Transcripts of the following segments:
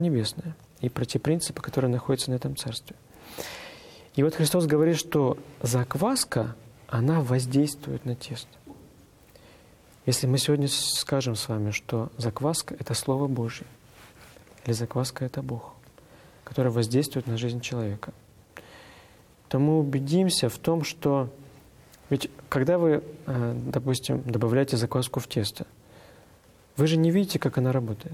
небесное и про те принципы, которые находятся на этом царстве. И вот Христос говорит, что закваска, она воздействует на тесто. Если мы сегодня скажем с вами, что закваска — это Слово Божье, или закваска — это Бог, который воздействует на жизнь человека, то мы убедимся в том, что ведь когда вы, допустим, добавляете закваску в тесто, вы же не видите, как она работает.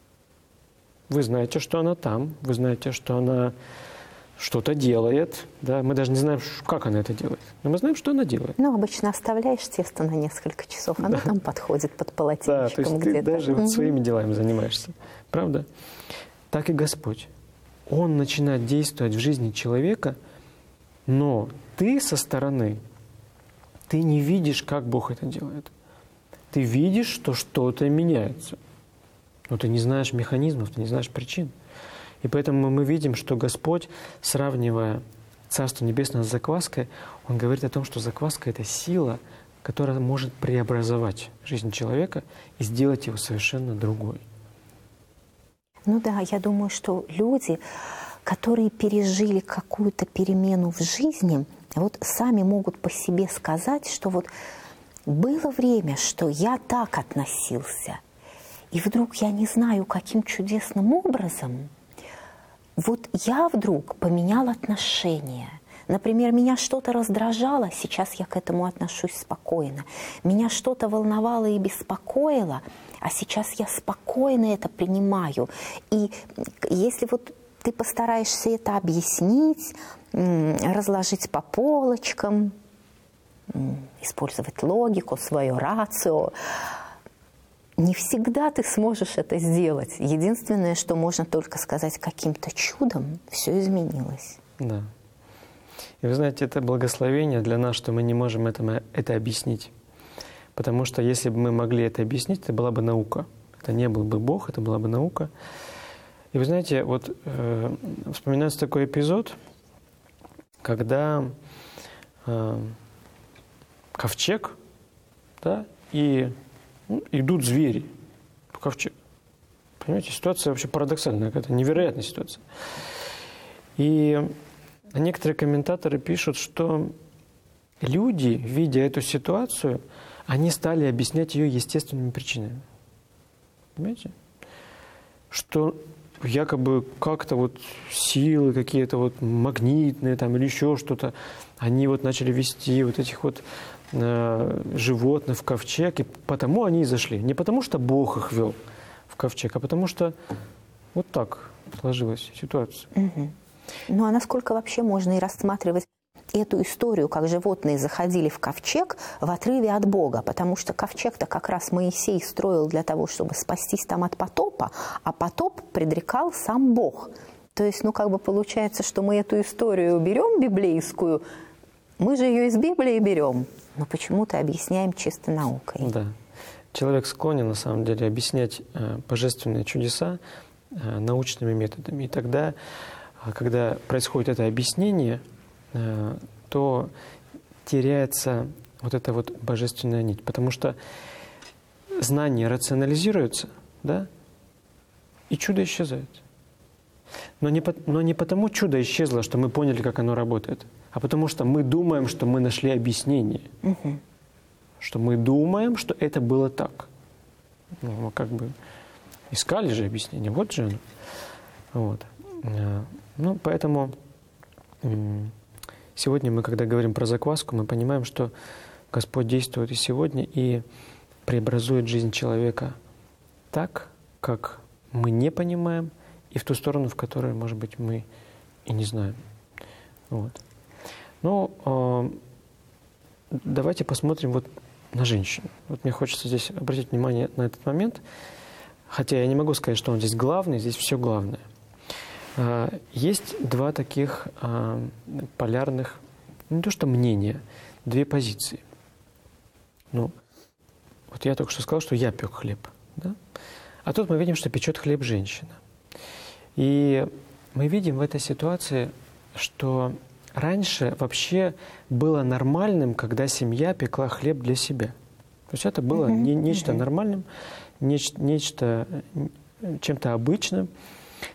Вы знаете, что она там, вы знаете, что она что-то делает. Да? Мы даже не знаем, как она это делает, но мы знаем, что она делает. Ну, обычно оставляешь тесто на несколько часов, оно там подходит под полотенчиком да, то есть где-то. Ты даже вот своими делами занимаешься. Правда? Так и Господь. Он начинает действовать в жизни человека, но ты со стороны, ты не видишь, как Бог это делает. Ты видишь, что что-то меняется. Но ты не знаешь механизмов, ты не знаешь причин. И поэтому мы видим, что Господь, сравнивая Царство Небесное с закваской, Он говорит о том, что закваска — это сила, которая может преобразовать жизнь человека и сделать его совершенно другой. Ну да, я думаю, что люди, которые пережили какую-то перемену в жизни, вот сами могут по себе сказать, что вот было время, что я так относился, и вдруг я не знаю, каким чудесным образом, вот я вдруг поменял отношения. Например, меня что-то раздражало, сейчас я к этому отношусь спокойно. Меня что-то волновало и беспокоило, а сейчас я спокойно это принимаю. И если вот ты постараешься это объяснить, разложить по полочкам, использовать логику, свое рацио, не всегда ты сможешь это сделать. Единственное, что можно только сказать, каким-то чудом все изменилось. Да. И вы знаете, это благословение для нас, что мы не можем это объяснить. Потому что если бы мы могли это объяснить, это была бы наука. Это не был бы Бог, это была бы наука. И вы знаете, вот вспоминается такой эпизод, когда ковчег, да, и идут звери в ковчег. Понимаете, ситуация вообще парадоксальная, какая-то невероятная ситуация. И некоторые комментаторы пишут, что люди, видя эту ситуацию, они стали объяснять ее естественными причинами. Понимаете? Что якобы как-то вот силы какие-то вот магнитные там или еще что-то, они вот начали вести вот этих вот животных в ковчег, и потому они и зашли. Не потому, что Бог их вел в ковчег, а потому что вот так сложилась ситуация. Угу. Ну а насколько вообще можно и рассматривать эту историю, как животные заходили в ковчег в отрыве от Бога? Потому что ковчег-то как раз Моисей строил для того, чтобы спастись там от потопа, а потоп предрекал сам Бог. То есть, ну как бы получается, что мы эту историю берем библейскую, мы же ее из Библии берем, но почему-то объясняем чисто наукой. Да. Человек склонен, на самом деле, объяснять божественные чудеса научными методами. И тогда, когда происходит это объяснение, то теряется вот эта вот божественная нить. Потому что знание рационализируется, да, и чудо исчезает. Но не потому чудо исчезло, что мы поняли, как оно работает, а потому что мы думаем, что мы нашли объяснение. Угу. Что мы думаем, что это было так. Ну, мы как бы искали же объяснение, вот же оно. Вот. Ну, поэтому сегодня мы, когда говорим про закваску, мы понимаем, что Господь действует и сегодня, и преобразует жизнь человека так, как мы не понимаем, и в ту сторону, в которой, может быть, мы и не знаем. Вот. Ну, давайте посмотрим вот на женщину. Вот мне хочется здесь обратить внимание на этот момент, хотя я не могу сказать, что он здесь главный, здесь все главное. Есть два таких полярных, не то что мнения, две позиции. Ну, вот я только что сказал, что я пек хлеб, да? А тут мы видим, что печет хлеб женщина. И мы видим в этой ситуации, что раньше вообще было нормальным, когда семья пекла хлеб для себя. То есть это было нечто нормальным, нечто чем-то обычным.